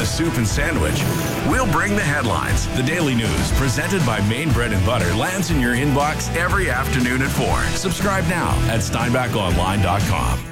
soup and sandwich. We'll bring the headlines. The Daily News, presented by Maine Bread and Butter, lands in your inbox every afternoon at 4. Subscribe now at steinbachonline.com.